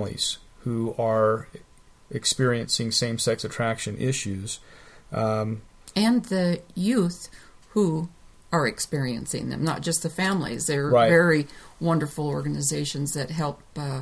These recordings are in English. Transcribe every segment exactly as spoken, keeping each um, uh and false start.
families who are experiencing same-sex attraction issues. Um, and the youth who are experiencing them, not just the families. They're right. very wonderful organizations that help, uh,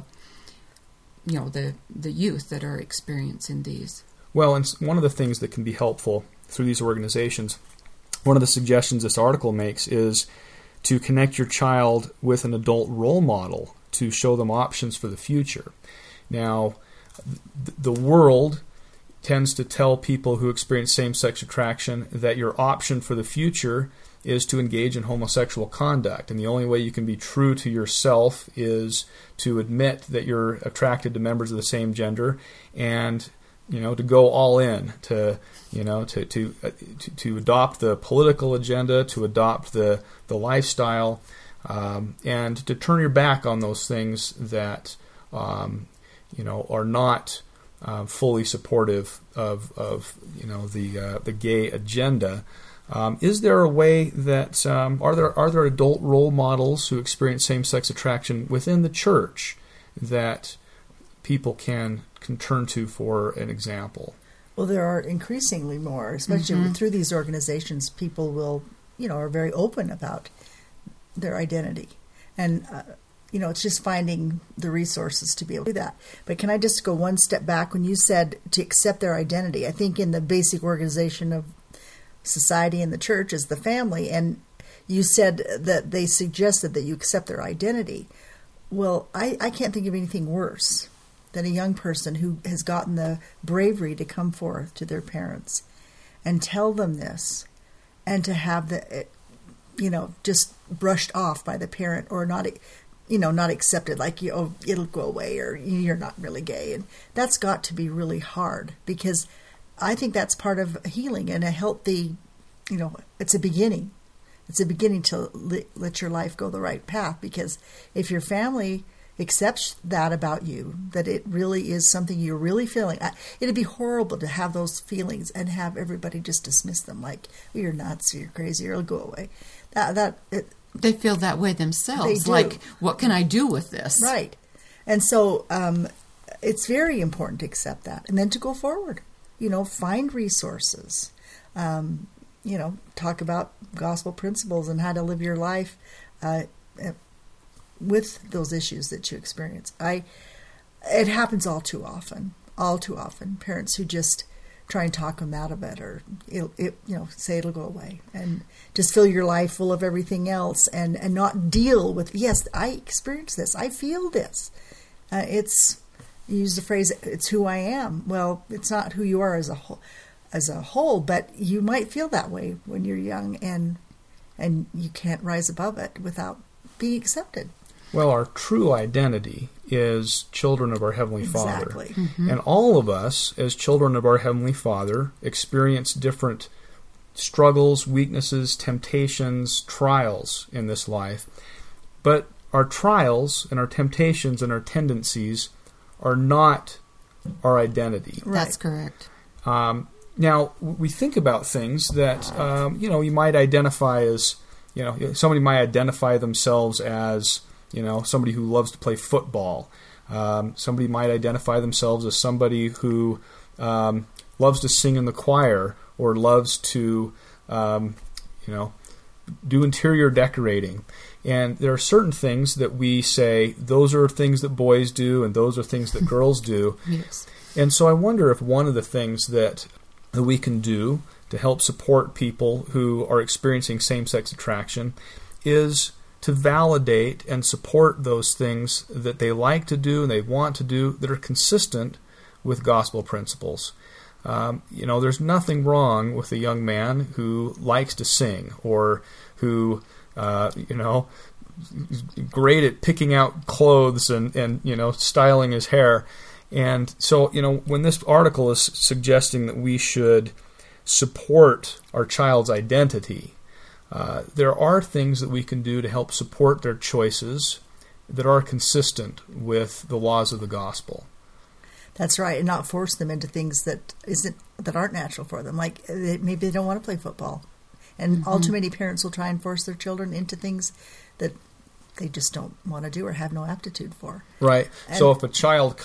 you know, the, the youth that are experiencing these. Well, and one of the things that can be helpful through these organizations, one of the suggestions this article makes is to connect your child with an adult role model to show them options for the future. Now, th- the world tends to tell people who experience same-sex attraction that your option for the future is to engage in homosexual conduct. And the only way you can be true to yourself is to admit that you're attracted to members of the same gender and, you know, to go all in, to, you know, to to uh, to, to adopt the political agenda, to adopt the, the lifestyle, um, and to turn your back on those things that, um, you know, are not uh, fully supportive of, of you know, the uh, the gay agenda. Um, is there a way that um, are there are there adult role models who experience same-sex attraction within the church that people can can turn to for an example? Well, there are increasingly more, especially mm-hmm. through these organizations. People will, you know, are very open about their identity, and uh, you know, it's just finding the resources to be able to do that. But can I just go one step back? When you said to accept their identity, I think in the basic organization of society and the church is the family, and you said that they suggested that you accept their identity. Well, I, I can't think of anything worse than a young person who has gotten the bravery to come forth to their parents and tell them this, and to have the, you know, just brushed off by the parent, or not, you know, not accepted, like, you, oh, it'll go away, or you're not really gay. And that's got to be really hard, because I think that's part of healing and a healthy, you know, it's a beginning. It's a beginning to li- let your life go the right path, because if your family accepts that about you, that it really is something you're really feeling, it'd be horrible to have those feelings and have everybody just dismiss them like, oh, you're nuts, you're crazy, or it'll go away. That, that it, They feel that way themselves. They do. Like, what can I do with this? Right. And so um, it's very important to accept that and then to go forward. You know, find resources, um, you know, talk about gospel principles and how to live your life uh, with those issues that you experience. I, it happens all too often, all too often. Parents who just try and talk them out of it, or, it, it, you know, say it'll go away, and just fill your life full of everything else, and, and not deal with, yes, I experience this, I feel this. Uh, it's... You use the phrase, it's who I am. Well, it's not who you are as a whole, as a whole, but you might feel that way when you're young, and and you can't rise above it without being accepted. Well, our true identity is children of our Heavenly Exactly. Father. Mm-hmm. And all of us, as children of our Heavenly Father, experience different struggles, weaknesses, temptations, trials in this life. But our trials and our temptations and our tendencies are not our identity. Right. That's correct. Um, now, we think about things that, um, you know, you might identify as, you know, somebody might identify themselves as, you know, somebody who loves to play football. Um, somebody might identify themselves as somebody who um, loves to sing in the choir, or loves to, um, you know, do interior decorating. And there are certain things that we say, those are things that boys do, and those are things that girls do. Yes. And so I wonder if one of the things that, that we can do to help support people who are experiencing same-sex attraction is to validate and support those things that they like to do and they want to do that are consistent with gospel principles. Um, you know, there's nothing wrong with a young man who likes to sing, or who, uh, you know, is great at picking out clothes and, and, you know, styling his hair. And so, you know, when this article is suggesting that we should support our child's identity, uh, there are things that we can do to help support their choices that are consistent with the laws of the gospel. That's right, and not force them into things that isn't that aren't natural for them. Like, they, maybe they don't want to play football, and mm-hmm. all too many parents will try and force their children into things that they just don't want to do or have no aptitude for. Right. And so if a child